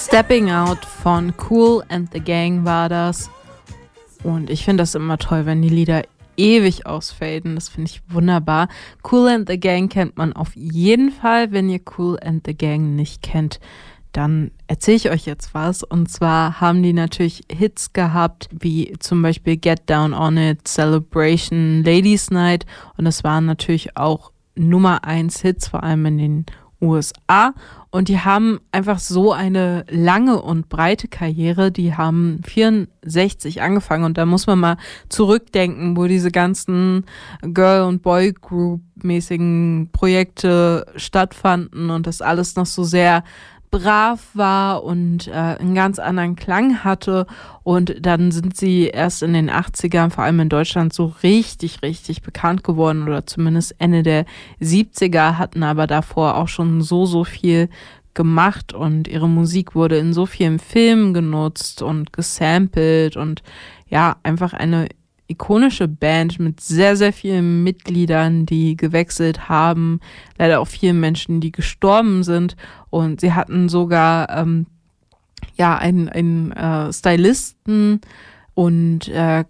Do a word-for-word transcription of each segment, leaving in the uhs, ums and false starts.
Stepping Out von Kool and the Gang war das. Und ich finde das immer toll, wenn die Lieder ewig ausfaden. Das finde ich wunderbar. Kool and the Gang kennt man auf jeden Fall. Wenn ihr Kool and the Gang nicht kennt, dann erzähle ich euch jetzt was. Und zwar haben die natürlich Hits gehabt, wie zum Beispiel Get Down on It, Celebration, Ladies Night. Und es waren natürlich auch Nummer eins Hits, vor allem in den U S A. Und die haben einfach so eine lange und breite Karriere. Die haben vierundsechzig angefangen und da muss man mal zurückdenken, wo diese ganzen Girl- und Boy-Group-mäßigen Projekte stattfanden und das alles noch so sehr brav war und äh, einen ganz anderen Klang hatte. Und dann sind sie erst in den achtzigern, vor allem in Deutschland, so richtig, richtig bekannt geworden oder zumindest Ende der siebziger, hatten aber davor auch schon so, so viel gemacht und ihre Musik wurde in so vielen Filmen genutzt und gesampelt und ja, einfach eine ikonische Band mit sehr, sehr vielen Mitgliedern, die gewechselt haben. Leider auch vielen Menschen, die gestorben sind. Und sie hatten sogar ähm, ja einen, einen äh, Stylisten und äh,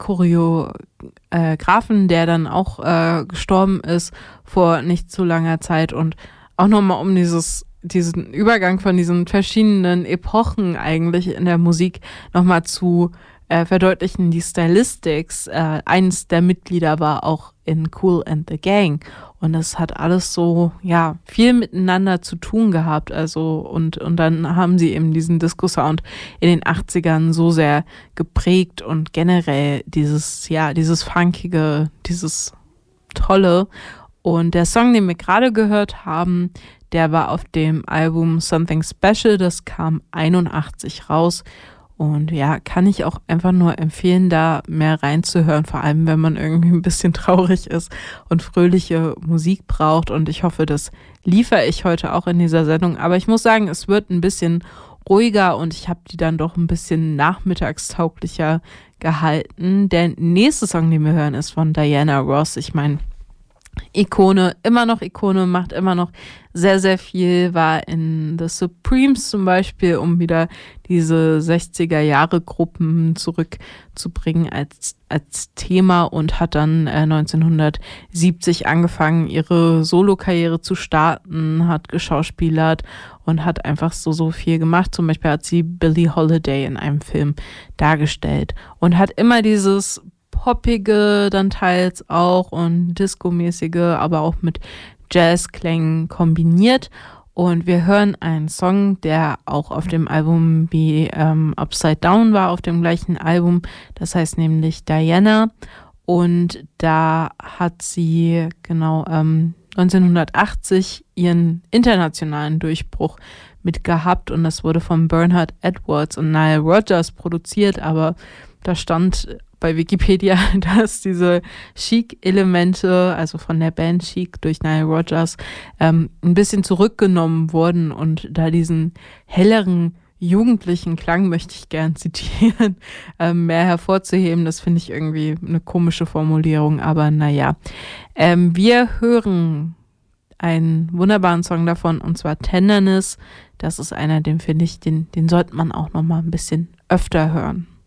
Choreografen, der dann auch äh, gestorben ist vor nicht zu langer Zeit. Und auch nochmal um dieses diesen Übergang von diesen verschiedenen Epochen eigentlich in der Musik nochmal zu Äh, verdeutlichen, die Stylistics. Äh, eines der Mitglieder war auch in Kool and the Gang und es hat alles so, ja, viel miteinander zu tun gehabt, also und, und dann haben sie eben diesen Disco-Sound in den achtzigern so sehr geprägt und generell dieses, ja, dieses Funkige, dieses Tolle. Und der Song, den wir gerade gehört haben, der war auf dem Album Something Special, das kam einundachtzig raus. Und ja, kann ich auch einfach nur empfehlen, da mehr reinzuhören, vor allem wenn man irgendwie ein bisschen traurig ist und fröhliche Musik braucht. Und ich hoffe, das liefere ich heute auch in dieser Sendung. Aber ich muss sagen, es wird ein bisschen ruhiger und ich habe die dann doch ein bisschen nachmittagstauglicher gehalten. Der nächste Song, den wir hören, ist von Diana Ross. Ich meine, Ikone, immer noch Ikone, macht immer noch sehr, sehr viel, war in The Supremes zum Beispiel, um wieder diese sechziger-Jahre-Gruppen zurückzubringen als, als Thema und hat dann äh, neunzehnhundertsiebzig angefangen, ihre Solokarriere zu starten, hat geschauspielert und hat einfach so, so viel gemacht. Zum Beispiel hat sie Billie Holiday in einem Film dargestellt und hat immer dieses poppige dann teils auch und disco-mäßige, aber auch mit Jazzklängen kombiniert. Und wir hören einen Song, der auch auf dem Album wie ähm, Upside Down war, auf dem gleichen Album. Das heißt nämlich Diana. Und da hat sie genau ähm, neunzehnhundertachtzig ihren internationalen Durchbruch mit gehabt. Und das wurde von Bernard Edwards und Nile Rodgers produziert. Aber da stand bei Wikipedia, dass diese Chic-Elemente, also von der Band Chic durch Nile Rodgers, ähm, ein bisschen zurückgenommen wurden und da diesen helleren jugendlichen Klang, möchte ich gern zitieren, ähm, mehr hervorzuheben. Das finde ich irgendwie eine komische Formulierung, aber naja. Ähm, wir hören einen wunderbaren Song davon und zwar Tenderness. Das ist einer, den finde ich, den, den sollte man auch noch mal ein bisschen öfter hören.